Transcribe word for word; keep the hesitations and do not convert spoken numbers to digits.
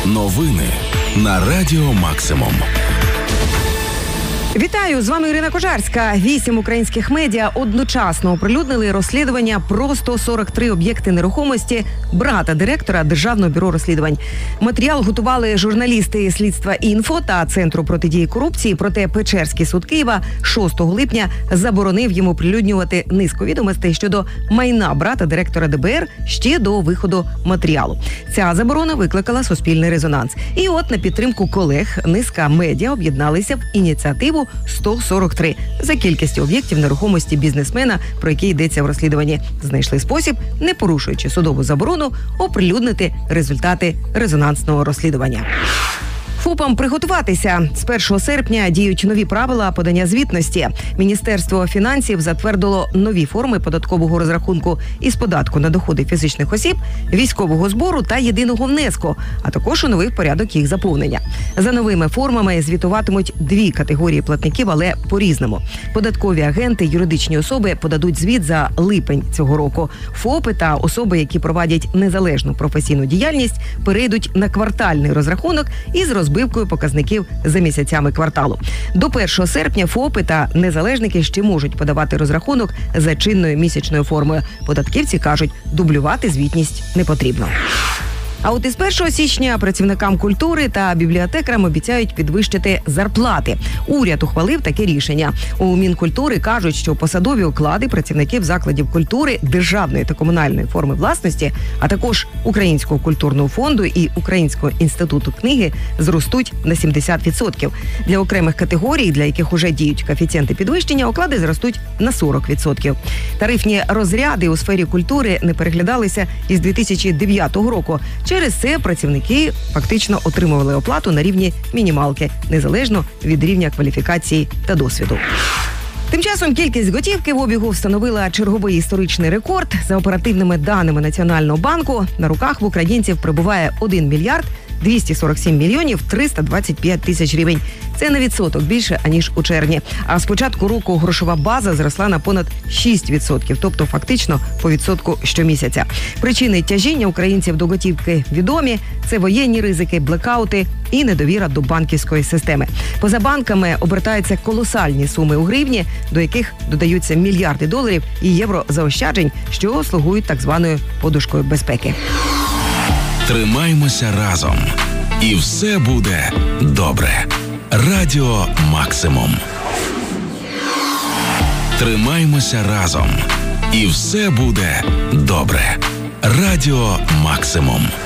Новини на Радіо Максимум. Вітаю, з вами Ірина Кожарська. Вісім українських медіа одночасно оприлюднили розслідування про сто сорок три об'єкти нерухомості брата директора Державного бюро розслідувань. Матеріал готували журналісти слідства «Інфо» та Центру протидії корупції, проте Печерський суд Києва шостого липня заборонив йому оприлюднювати низку відомостей щодо майна брата директора де бе ер ще до виходу матеріалу. Ця заборона викликала суспільний резонанс. І от на підтримку колег низка медіа об'єдналися в ініціативу сто сорок три за кількістю об'єктів нерухомості бізнесмена, про які йдеться в розслідуванні. Знайшли спосіб, не порушуючи судову заборону, оприлюднити результати резонансного розслідування. ФОПам приготуватися. З першого серпня діють нові правила подання звітності. Міністерство фінансів затвердило нові форми податкового розрахунку із податку на доходи фізичних осіб, військового збору та єдиного внеску, а також оновив порядок їх заповнення. За новими формами звітуватимуть дві категорії платників, але по-різному. Податкові агенти, юридичні особи подадуть звіт за липень цього року. ФОПи та особи, які провадять незалежну професійну діяльність, перейдуть на квартальний розрахунок із розбивкою показників за місяцями кварталу. До першого серпня ФОПи та незалежники ще можуть подавати розрахунок за чинною місячною формою. Податківці кажуть, дублювати звітність не потрібно. А от із першого січня працівникам культури та бібліотекарам обіцяють підвищити зарплати. Уряд ухвалив таке рішення. У Мінкультури кажуть, що посадові оклади працівників закладів культури, державної та комунальної форми власності, а також Українського культурного фонду і Українського інституту книги зростуть на сімдесят відсотків. Для окремих категорій, для яких уже діють коефіцієнти підвищення, оклади зростуть на сорок відсотків. Тарифні розряди у сфері культури не переглядалися із дві тисячі дев'ятого року. Через це працівники фактично отримували оплату на рівні мінімалки, незалежно від рівня кваліфікації та досвіду. Тим часом кількість готівки в обігу встановила черговий історичний рекорд. За оперативними даними Національного банку, на руках в українців перебуває один мільярд двісті сорок сім мільйонів триста двадцять п'ять тисяч гривень. Це на відсоток більше, аніж у червні. А з початку року грошова база зросла на понад шість відсотків, тобто фактично по відсотку щомісяця. Причини тяжіння українців до готівки відомі. Це воєнні ризики, блекаути і недовіра до банківської системи. Поза банками обертаються колосальні суми у гривні, до яких додаються мільярди доларів і євро заощаджень, що слугують так званою подушкою безпеки. Тримаймося разом. І все буде добре. Радіо Максимум. Тримаймося разом. І все буде добре. Радіо Максимум.